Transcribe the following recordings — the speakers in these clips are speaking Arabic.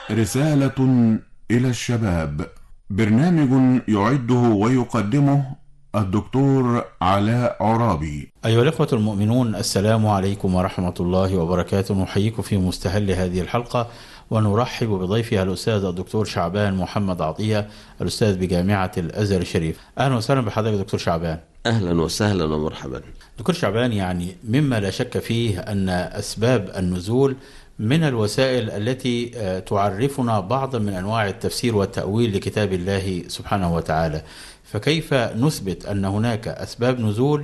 رسالة إلى الشباب. برنامج يعده ويقدمه الدكتور علاء عرابي. أيها الإخوة المؤمنون، السلام عليكم ورحمة الله وبركاته. نحييكم في مستهل هذه الحلقة ونرحب بضيفها الأستاذ الدكتور شعبان محمد عطية، الأستاذ بجامعة الأزهر الشريف. أهلا وسهلا بحضرتك دكتور شعبان. أهلا وسهلا ومرحبا. دكتور شعبان، يعني مما لا شك فيه أن أسباب النزول من الوسائل التي تعرفنا بعض من أنواع التفسير والتأويل لكتاب الله سبحانه وتعالى، فكيف نثبت أن هناك أسباب نزول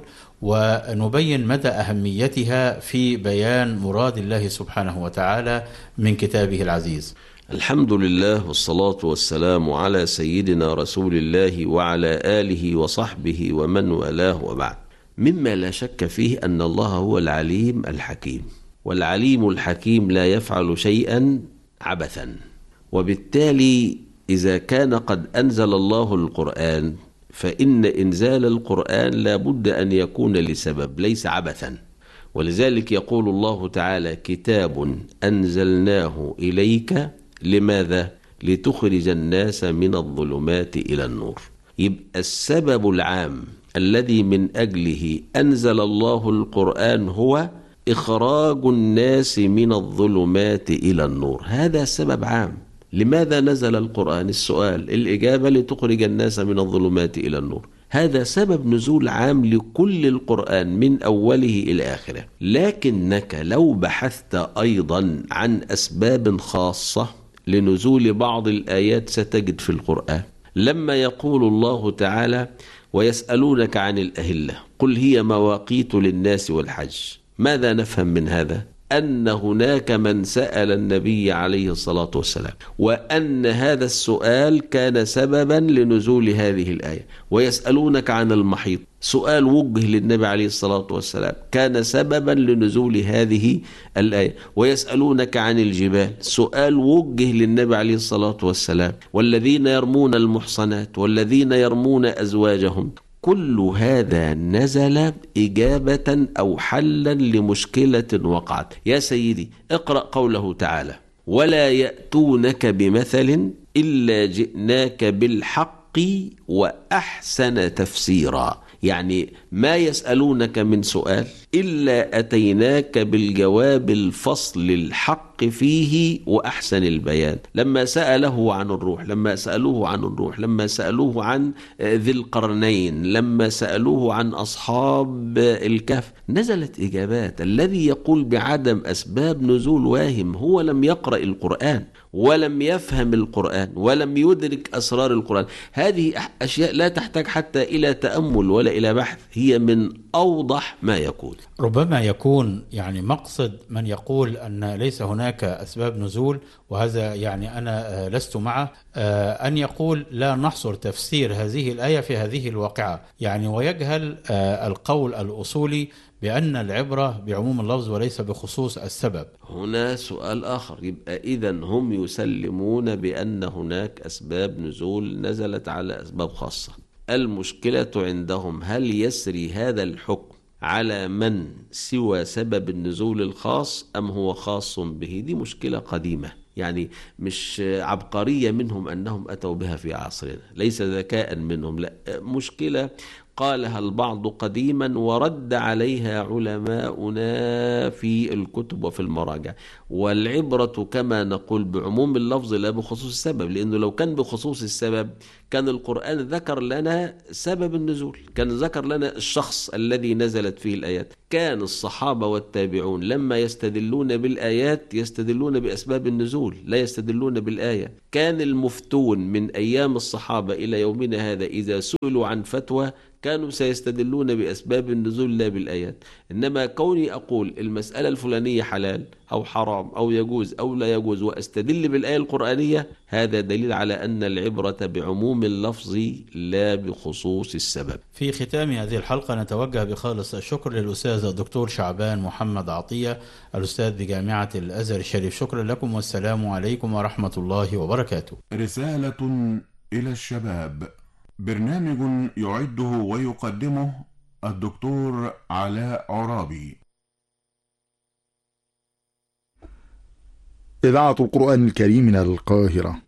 ونبين مدى أهميتها في بيان مراد الله سبحانه وتعالى من كتابه العزيز؟ الحمد لله والصلاة والسلام على سيدنا رسول الله وعلى آله وصحبه ومن والاه، وبعد. مما لا شك فيه أن الله هو العليم الحكيم، والعليم الحكيم لا يفعل شيئا عبثا، وبالتالي إذا كان قد أنزل الله القرآن فإن إنزال القرآن لا بد أن يكون لسبب ليس عبثا. ولذلك يقول الله تعالى: كتاب أنزلناه إليك لماذا؟ لتخرج الناس من الظلمات إلى النور. يبقى السبب العام الذي من أجله أنزل الله القرآن هو إخراج الناس من الظلمات إلى النور. هذا سبب عام. لماذا نزل القرآن؟ السؤال. الإجابة: لتخرج الناس من الظلمات إلى النور. هذا سبب نزول عام لكل القرآن من أوله إلى آخره. لكنك لو بحثت أيضا عن أسباب خاصة لنزول بعض الآيات ستجد في القرآن لما يقول الله تعالى: ويسألونك عن الأهلة قل هي مواقيت للناس والحج. ماذا نفهم من هذا؟ أن هناك من سأل النبي عليه الصلاة والسلام، وأن هذا السؤال كان سببا لنزول هذه الآية. ويسألونك عن المحيط، سؤال وجه للنبي عليه الصلاة والسلام، كان سببا لنزول هذه الآية. ويسألونك عن الجبال، سؤال وجه للنبي عليه الصلاة والسلام، والذين يرمون المحصنات والذين يرمون أزواجهم. كل هذا نزل إجابة أو حلا لمشكلة وقعت. يا سيدي، اقرأ قوله تعالى: ولا يأتونك بمثل إلا جئناك بالحق وأحسن تفسيرا. يعني ما يسألونك من سؤال إلا أتيناك بالجواب الفصل الحق فيه وأحسن البيان. لما سأله عن الروح، لما سألوه عن الروح، لما سألوه عن ذي القرنين، لما سألوه عن أصحاب الكهف، نزلت إجابات. الذي يقول بعدم أسباب نزول واهم، هو لم يقرأ القرآن ولم يفهم القرآن ولم يدرك أسرار القرآن. هذه أشياء لا تحتاج حتى إلى تأمل ولا إلى بحث، هي من أوضح ما يكون. ربما يكون يعني مقصد من يقول أن ليس هناك أسباب نزول، وهذا يعني أنا لست معه، أن يقول لا نحصر تفسير هذه الآية في هذه الواقعة، يعني ويجهل القول الأصولي بأن العبرة بعموم اللفظ وليس بخصوص السبب. هنا سؤال آخر. يبقى إذن هم يسلمون بأن هناك أسباب نزول نزلت على أسباب خاصة. المشكلة عندهم هل يسري هذا الحكم على من سوى سبب النزول الخاص أم هو خاص به؟ دي مشكلة قديمة، يعني مش عبقرية منهم أنهم أتوا بها في عصرنا، ليس ذكاء منهم، لا، مشكلة قالها البعض قديما ورد عليها علماؤنا في الكتب وفي المراجع. والعبرة كما نقول بعموم اللفظ لا بخصوص السبب، لأنه لو كان بخصوص السبب كان القرآن ذكر لنا سبب النزول، كان ذكر لنا الشخص الذي نزلت فيه الآيات. كان الصحابة والتابعون لما يستدلون بالآيات يستدلون بأسباب النزول، لا يستدلون بالآية. كان المفتون من أيام الصحابة إلى يومنا هذا إذا سئلوا عن فتوى كانوا سيستدلون بأسباب النزول لا بالآيات. إنما كوني أقول المسألة الفلانية حلال أو حرام أو يجوز أو لا يجوز وأستدل بالآية القرآنية، هذا دليل على أن العبرة بعموم اللفظ لا بخصوص السبب. في ختام هذه الحلقة نتوجه بخالص الشكر للأستاذ الدكتور شعبان محمد عطية، الأستاذ بجامعة الأزهر الشريف. شكرا لكم والسلام عليكم ورحمة الله وبركاته. رسالة إلى الشباب. برنامج يعده ويقدمه الدكتور علاء عرابي. إذاعة القرآن الكريم من القاهرة.